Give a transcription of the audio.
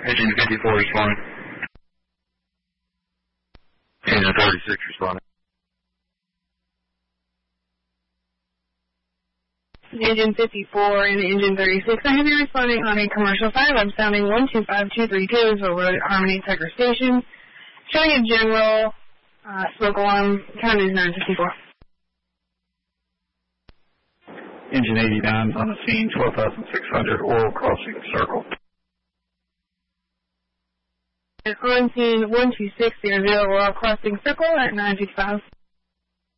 Engine 54 responding. Engine 36 responding. Engine 54 and Engine 36. I have you responding on a commercial 5. I'm sounding 125232 for Road Harmony Tucker Station. Showing a general smoke alarm. Count is 954. Engine 89 on the scene, 12,600, oral crossing circle. On scene 12600, oral crossing circle at 955.